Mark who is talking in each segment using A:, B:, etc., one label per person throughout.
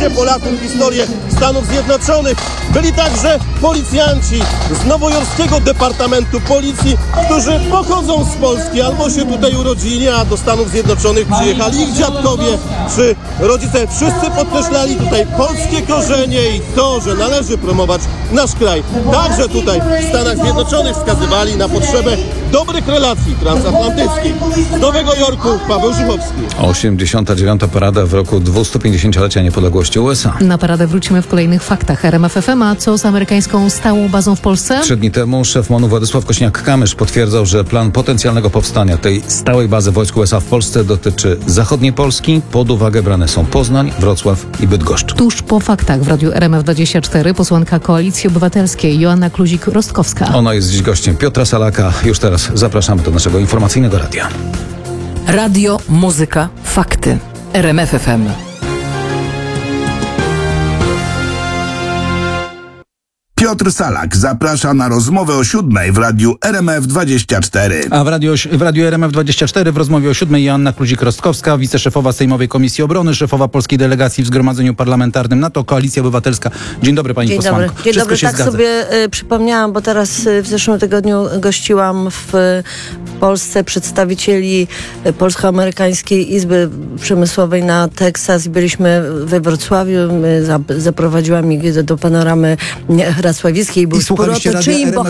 A: uczycie Polakom historię Stanów Zjednoczonych. Byli także policjanci z nowojorskiego Departamentu Policji, którzy pochodzą z Polski albo się tutaj urodzili, a do Stanów Zjednoczonych przyjechali ich dziadkowie czy rodzice. Wszyscy podkreślali tutaj polskie korzenie i to, że należy promować nasz kraj. Także tutaj w Stanach Zjednoczonych wskazywali na potrzebę dobrych relacji transatlantyckich. Z Nowego Jorku Paweł Żuchowski.
B: 89. parada w roku 250-lecia niepodległości USA.
C: Na paradę wrócimy w kolejnych faktach RMF FM. A co z amerykańską stałą bazą w Polsce?
B: 3 dni temu szef MON-u Władysław Kosiniak-Kamysz potwierdzał, że plan potencjalnego powstania tej stałej bazy wojsk USA w Polsce dotyczy zachodniej Polski. Pod uwagę brane są Poznań, Wrocław i Bydgoszcz.
C: Tuż po faktach w radiu RMF24 posłanka Koalicji Obywatelskiej Joanna Kluzik-Rostkowska.
B: Ona jest dziś gościem Piotra Salaka. Już teraz zapraszamy do naszego informacyjnego radia.
D: Radio, muzyka, fakty. RMF FM.
E: Piotr Salak zaprasza na rozmowę o 7:00 w radiu RMF24.
F: A w radiu RMF24 w rozmowie o 7:00 Joanna Kluzik-Rostkowska, wiceszefowa Sejmowej Komisji Obrony, szefowa Polskiej Delegacji w Zgromadzeniu Parlamentarnym NATO, Koalicja Obywatelska. Dzień dobry pani posłanko.
G: Dzień dobry. Tak zgadza. Sobie przypomniałam, bo teraz w zeszłym tygodniu gościłam w Polsce przedstawicieli Polsko-Amerykańskiej Izby Przemysłowej na Teksas i byliśmy we Wrocławiu. Zaprowadziłam ich do panoramy Racławickiej. Był spór o to,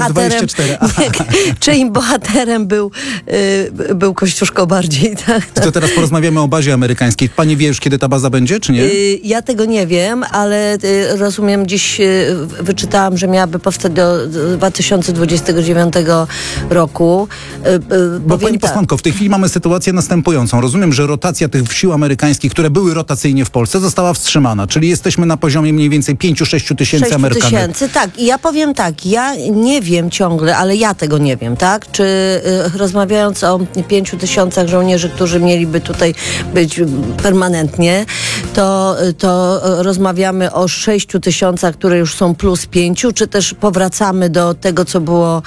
G: czyim bohaterem był Kościuszko bardziej. Tak?
F: To teraz porozmawiamy o bazie amerykańskiej. Pani wie już, kiedy ta baza będzie, czy nie?
G: Ja tego nie wiem, ale rozumiem, dziś wyczytałam, że miałaby powstać do 2029 roku.
F: Bo pani posłanko, w tej chwili mamy sytuację następującą. Rozumiem, że rotacja tych sił amerykańskich, które były rotacyjnie w Polsce, została wstrzymana. Czyli jesteśmy na poziomie mniej więcej 5-6 tysięcy Amerykanów.
G: Tak. I ja powiem tak, ja nie wiem ciągle, ale ja tego nie wiem, tak? Czy rozmawiając o 5 tysiącach żołnierzy, którzy mieliby tutaj być permanentnie, to rozmawiamy o 6 tysiącach, które już są plus 5, czy też powracamy do tego, co było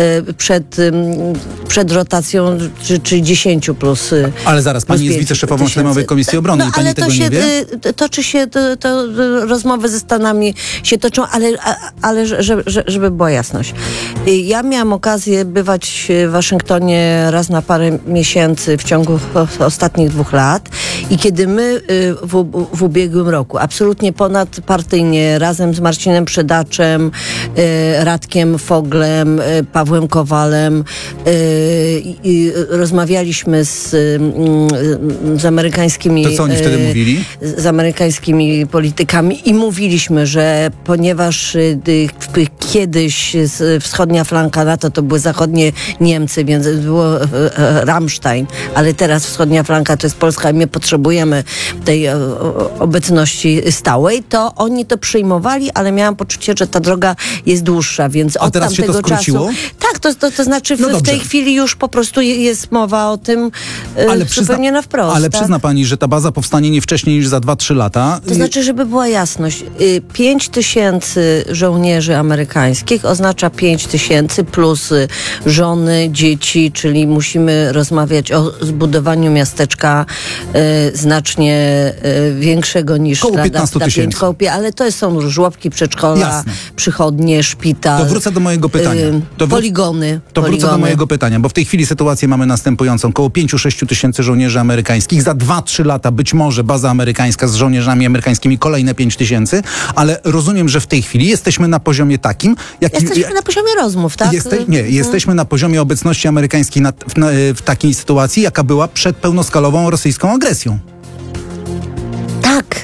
G: przed rotacją, czy 10 plus. Ale
F: zaraz, pani jest wiceszefową Sejmowej Komisji Obrony i pani tego nie wie?
G: Toczy się, to rozmowy ze Stanami się toczą, ale żeby była jasność. Ja miałam okazję bywać w Waszyngtonie raz na parę miesięcy w ciągu ostatnich 2 lat i kiedy my w ubiegłym roku absolutnie ponadpartyjnie razem z Marcinem Przydaczem, Radkiem Foglem, Pawłem Kowalem rozmawialiśmy z amerykańskimi...
F: To co oni wtedy mówili?
G: Z amerykańskimi politykami i mówiliśmy, że ponieważ kiedyś wschodnia flanka NATO to były zachodnie Niemcy, więc było Rammstein, ale teraz wschodnia flanka to jest Polska i my potrzebujemy tej obecności stałej, to oni to przyjmowali, ale miałam poczucie, że ta droga jest dłuższa, więc od tamtego czasu... Tak, to znaczy w tej chwili już po prostu jest mowa o tym zupełnie na wprost.
F: Ale przyzna pani, że ta baza powstanie nie wcześniej niż za 2-3 lata.
G: To znaczy, żeby była jasność, 5 tysięcy żołnierzy amerykańskich oznacza 5 tysięcy plus żony, dzieci, czyli musimy rozmawiać o zbudowaniu miasteczka znacznie większego niż
F: koło 15 tysięcy.
G: Ale to są żłobki, przedszkola, przychodnie, szpital.
F: To wrócę do mojego pytania.
G: Poligony.
F: Wrócę do mojego pytania, bo w tej chwili sytuację mamy następującą. Koło 5-6 tysięcy żołnierzy amerykańskich. Za 2-3 lata być może baza amerykańska z żołnierzami amerykańskimi kolejne 5 tysięcy, ale rozumiem, że w tej chwili jesteśmy na poziomie takim...
G: Jesteśmy na poziomie rozmów, tak?
F: Jesteśmy na poziomie obecności amerykańskiej w takiej sytuacji, jaka była przed pełnoskalową rosyjską agresją.
G: Tak,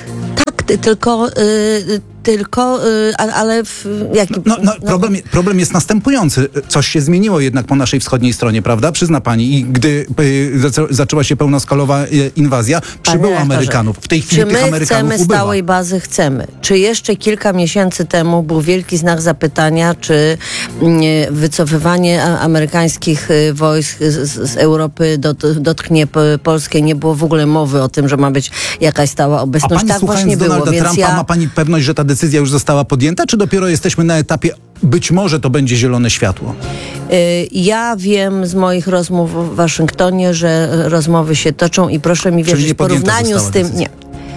G: tylko, ale w jakim...
F: Problem jest następujący. Coś się zmieniło jednak po naszej wschodniej stronie, prawda? Przyzna pani. I gdy zaczęła się pełnoskalowa inwazja, przybyło Amerykanów. W tej chwili tych Amerykanów
G: chcemy
F: ubywa.
G: stałej bazy? Chcemy. Czy jeszcze kilka miesięcy temu był wielki znak zapytania, czy wycofywanie amerykańskich wojsk z Europy dotknie Polskę? Nie było w ogóle mowy o tym, że ma być jakaś stała obecność.
F: A pani,
G: tak właśnie
F: Donalda
G: było. Więc
F: Trumpa, ma pani pewność, że ta decyzja już została podjęta, czy dopiero jesteśmy na etapie być może to będzie zielone światło?
G: Ja wiem z moich rozmów w Waszyngtonie, że rozmowy się toczą i proszę mi wierzyć, w porównaniu z tym... Nie.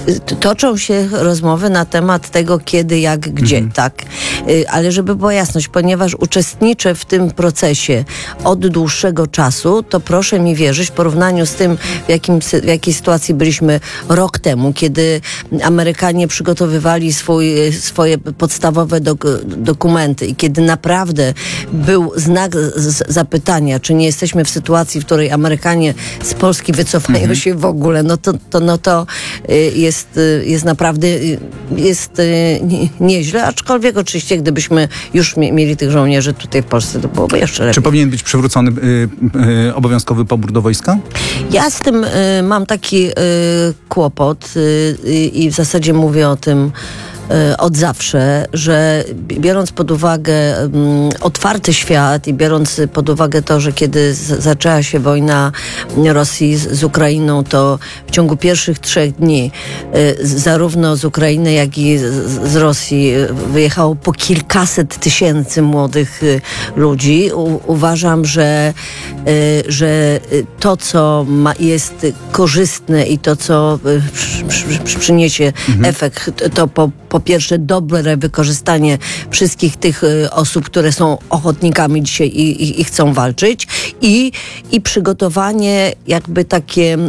G: toczą się rozmowy na temat tego, kiedy, jak, gdzie, tak. Ale żeby była jasność, ponieważ uczestniczę w tym procesie od dłuższego czasu, to proszę mi wierzyć, w porównaniu z tym, w jakiej sytuacji byliśmy rok temu, kiedy Amerykanie przygotowywali swoje podstawowe dokumenty i kiedy naprawdę był znak zapytania, czy nie jesteśmy w sytuacji, w której Amerykanie z Polski wycofają się w ogóle, no to jest naprawdę nieźle, aczkolwiek oczywiście gdybyśmy już mieli tych żołnierzy tutaj w Polsce, to byłoby jeszcze lepiej.
F: Czy powinien być przywrócony obowiązkowy pobór do wojska?
G: Ja z tym mam taki kłopot i w zasadzie mówię o tym od zawsze, że biorąc pod uwagę otwarty świat i biorąc pod uwagę to, że kiedy zaczęła się wojna Rosji z Ukrainą, to w ciągu pierwszych 3 dni zarówno z Ukrainy, jak i z Rosji wyjechało po kilkaset tysięcy młodych ludzi. Uważam, że to, co jest korzystne i to, co przyniesie efekt, to po pierwsze dobre wykorzystanie wszystkich tych osób, które są ochotnikami dzisiaj i chcą walczyć i przygotowanie jakby takie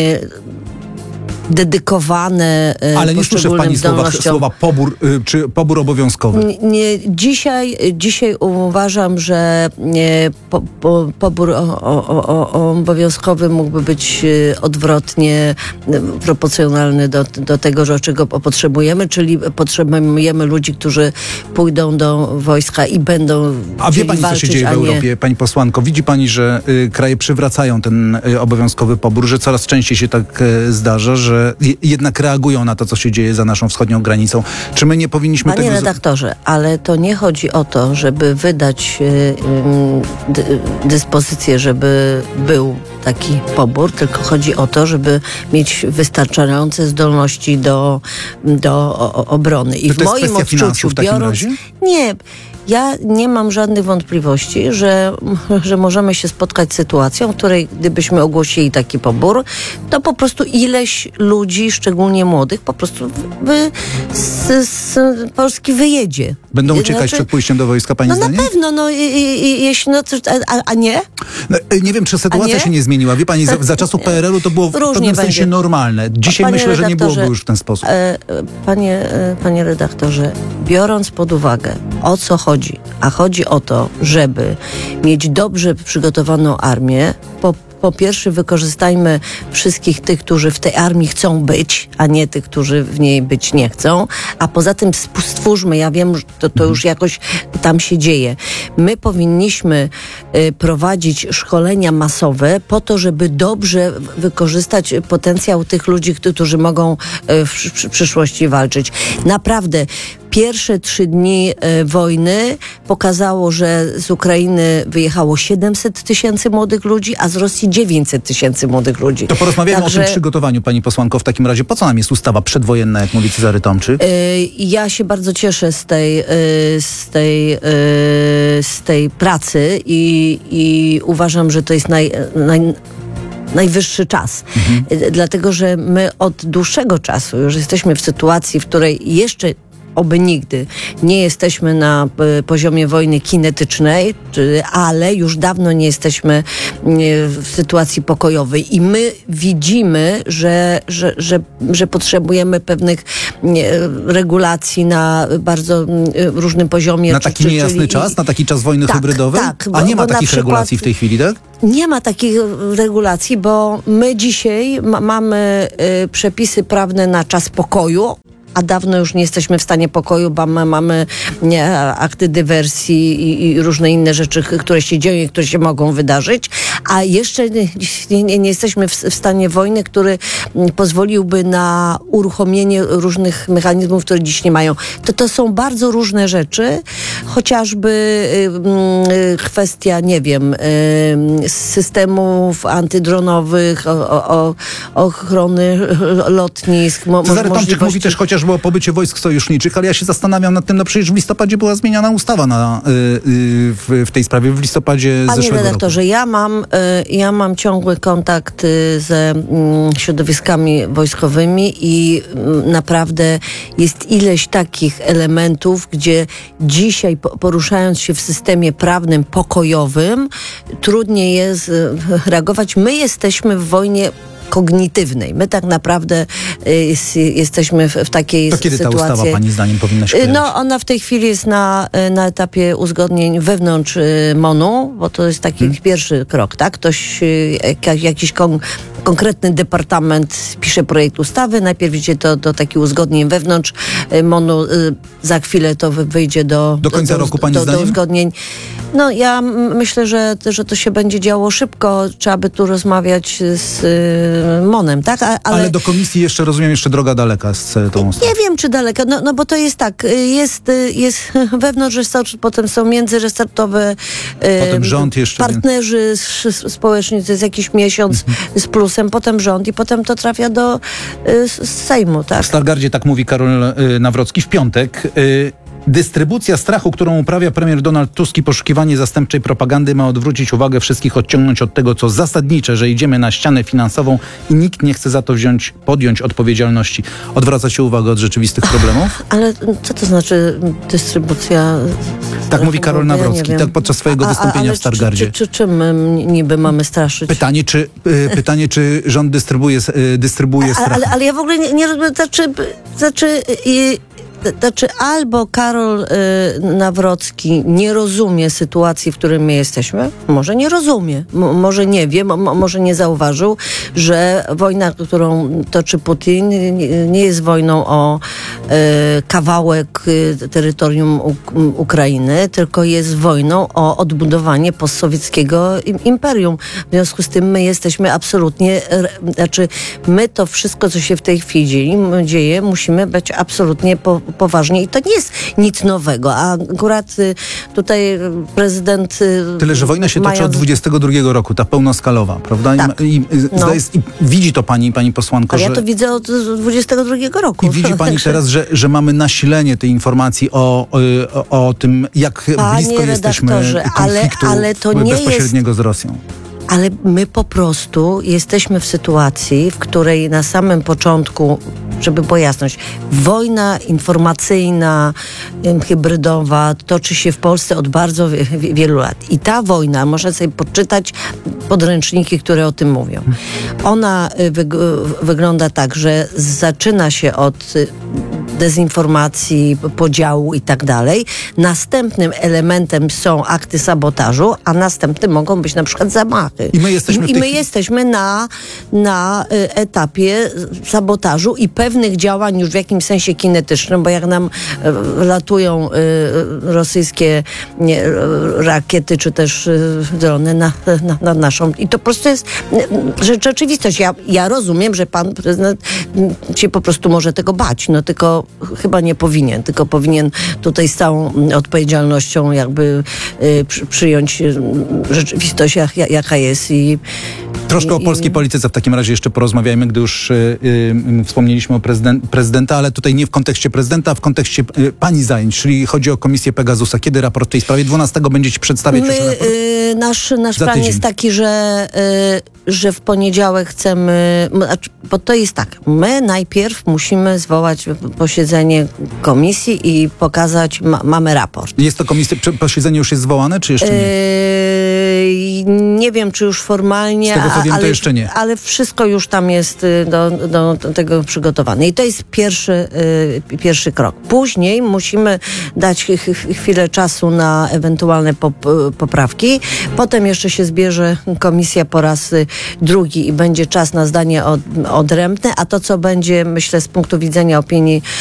G: dedykowane
F: ale nie słyszę w pani słowa pobór, czy pobór obowiązkowy.
G: Dzisiaj uważam, że pobór obowiązkowy mógłby być odwrotnie proporcjonalny do tego, czego potrzebujemy, czyli potrzebujemy ludzi, którzy pójdą do wojska i będą
F: A wie pani,
G: walczyć,
F: co się dzieje w Europie, pani posłanko? Widzi pani, że kraje przywracają ten obowiązkowy pobór, że coraz częściej się tak zdarza, że jednak reagują na to, co się dzieje za naszą wschodnią granicą. Czy my nie powinniśmy
G: Panie
F: tego...
G: redaktorze, ale to nie chodzi o to, żeby wydać dyspozycję, żeby był taki pobór, tylko chodzi o to, żeby mieć wystarczające zdolności do obrony. I
F: to
G: w
F: jest
G: moim
F: kwestia
G: odczuciu,
F: finansów w takim razie?
G: Nie, ja nie mam żadnych wątpliwości, że możemy się spotkać z sytuacją, w której gdybyśmy ogłosili taki pobór, to po prostu ileś ludzi, szczególnie młodych, po prostu z Polski wyjedzie.
F: Będą uciekać przed pójściem do wojska, pani zdaniem?
G: Na pewno, jeśli, a nie?
F: No, nie wiem, czy sytuacja się nie zmieniła. Wie pani, za czasów PRL-u to było w pewnym sensie normalne. Dzisiaj myślę, że nie byłoby już w ten sposób.
G: Panie redaktorze, biorąc pod uwagę, o co chodzi, a chodzi o to, żeby mieć dobrze przygotowaną armię, po pierwsze wykorzystajmy wszystkich tych, którzy w tej armii chcą być, a nie tych, którzy w niej być nie chcą, a poza tym stwórzmy, ja wiem, że to już jakoś tam się dzieje. My powinniśmy prowadzić szkolenia masowe po to, żeby dobrze wykorzystać potencjał tych ludzi, którzy mogą w przyszłości walczyć. Naprawdę, pierwsze 3 dni wojny pokazało, że z Ukrainy wyjechało 700 tysięcy młodych ludzi, a z Rosji 900 tysięcy młodych ludzi.
F: To porozmawiamy o tym przygotowaniu, pani posłanko, w takim razie. Po co nam jest ustawa przedwojenna, jak mówi Cezary Tomczyk?
G: Ja się bardzo cieszę z tej pracy i uważam, że to jest najwyższy czas. Dlatego, że my od dłuższego czasu już jesteśmy w sytuacji, w której jeszcze oby nigdy nie jesteśmy na poziomie wojny kinetycznej, ale już dawno nie jesteśmy w sytuacji pokojowej i my widzimy, że potrzebujemy pewnych regulacji na bardzo różnym poziomie.
F: Na taki niejasny czas? Na taki czas wojny hybrydowej?
G: Tak.
F: A nie ma takich regulacji w tej chwili, tak?
G: Nie ma takich regulacji, bo my dzisiaj mamy przepisy prawne na czas pokoju, a dawno już nie jesteśmy w stanie pokoju, bo mamy akty dywersji i różne inne rzeczy, które się dzieją i które się mogą wydarzyć, a jeszcze nie jesteśmy w stanie wojny, który pozwoliłby na uruchomienie różnych mechanizmów, które dziś nie mają. To są bardzo różne rzeczy, chociażby kwestia, nie wiem, systemów antydronowych, ochrony lotnisk.
F: Cezary Tomczyk mówi też chociażby o pobycie wojsk sojuszniczych, ale ja się zastanawiam nad tym, no przecież w listopadzie była zmieniana ustawa w tej sprawie, w listopadzie zeszłego roku.
G: Panie redaktorze, ja mam ja mam ciągły kontakt ze środowiskami wojskowymi i naprawdę jest ileś takich elementów, gdzie dzisiaj poruszając się w systemie prawnym pokojowym, trudniej jest reagować. My jesteśmy w wojnie kognitywnej. My tak naprawdę jesteśmy w takiej
F: To kiedy
G: sytuacji.
F: ta ustawa pani zdaniem powinna się pojawić?
G: No, ona w tej chwili jest na etapie uzgodnień wewnątrz MON-u, bo to jest taki pierwszy krok, tak? Ktoś, jakiś konkretny departament pisze projekt ustawy, najpierw idzie to do takich uzgodnień wewnątrz MON-u, za chwilę to wyjdzie do
F: końca roku, pani
G: do
F: zdaniem?
G: uzgodnień. No, ja myślę, że to się będzie działo szybko. Trzeba by tu rozmawiać z MON-em, tak?
F: Ale do komisji jeszcze, rozumiem, jeszcze droga daleka z tą ustawą.
G: Nie wiem, czy daleko, no bo to jest tak, jest wewnątrzresortowe, potem są międzyresortowe,
F: Potem rząd jeszcze,
G: partnerzy społeczni, to jest jakiś miesiąc z plusem, potem rząd i potem to trafia do Sejmu, tak?
F: W Stargardzie tak mówi Karol Nawrocki w piątek. Dystrybucja strachu, którą uprawia premier Donald Tusk i poszukiwanie zastępczej propagandy ma odwrócić uwagę wszystkich, odciągnąć od tego, co zasadnicze, że idziemy na ścianę finansową i nikt nie chce za to podjąć odpowiedzialności. Odwraca się uwagę od rzeczywistych problemów?
G: Ale co to znaczy dystrybucja?
F: Tak mówi Karol
G: Ja nie
F: Nawrocki,
G: wiem.
F: tak podczas swojego wystąpienia w Stargardzie.
G: Czym my niby mamy straszyć?
F: Pytanie, czy rząd dystrybuuje strach?
G: Ale ja w ogóle nie rozumiem, znaczy albo Karol Nawrocki nie rozumie sytuacji, w której my jesteśmy, może nie rozumie, może nie wie, może nie zauważył, że wojna, którą toczy Putin, nie jest wojną o kawałek terytorium Ukrainy, tylko jest wojną o odbudowanie postsowieckiego imperium. W związku z tym my jesteśmy absolutnie, my to wszystko, co się w tej chwili dzieje, musimy być absolutnie poważnie i to nie jest nic nowego, a akurat tutaj prezydent...
F: Tyle, że wojna się toczy od 22 roku, ta pełnoskalowa, prawda?
G: Tak.
F: I widzi to pani posłanko,
G: Ale
F: że...
G: ja to widzę od 22 roku.
F: I widzi pani teraz, że mamy nasilenie tej informacji o tym, jak blisko jesteśmy konfliktu
G: ale to nie
F: bezpośredniego z Rosją.
G: Ale my po prostu jesteśmy w sytuacji, w której na samym początku, żeby była jasność, wojna informacyjna, hybrydowa toczy się w Polsce od bardzo wielu lat. I ta wojna, można sobie poczytać podręczniki, które o tym mówią. Ona wygląda tak, że zaczyna się od dezinformacji, podziału i tak dalej. Następnym elementem są akty sabotażu, a następnym mogą być na przykład zamachy.
F: I my jesteśmy
G: na etapie sabotażu i pewnych działań już w jakimś sensie kinetycznym, bo jak nam latują rosyjskie rakiety, czy też drony nad naszą... I to po prostu jest rzeczywistość. Ja rozumiem, że pan prezydent się po prostu może tego bać, no tylko chyba nie powinien, tylko powinien tutaj z całą odpowiedzialnością jakby przyjąć rzeczywistość, jaka jest.
F: Troszkę o polskiej polityce w takim razie jeszcze porozmawiajmy, gdy już wspomnieliśmy o prezydenta, ale tutaj nie w kontekście prezydenta, a w kontekście pani zajęć, czyli chodzi o Komisję Pegasusa. Kiedy raport w tej sprawie? 12 będziecie przedstawiać już raport?
G: Nasz plan jest taki, że w poniedziałek chcemy, bo to jest tak, my najpierw musimy zwołać posiedzenie komisji i pokazać, mamy raport.
F: Jest to posiedzenie już jest zwołane, czy jeszcze nie?
G: Nie wiem, czy już formalnie,
F: z tego co wiem, to jeszcze nie.
G: Ale wszystko już tam jest do tego przygotowane. I to jest pierwszy krok. Później musimy dać chwilę czasu na ewentualne poprawki. Potem jeszcze się zbierze komisja po raz drugi i będzie czas na zdanie odrębne, a to, co będzie, myślę, z punktu widzenia opinii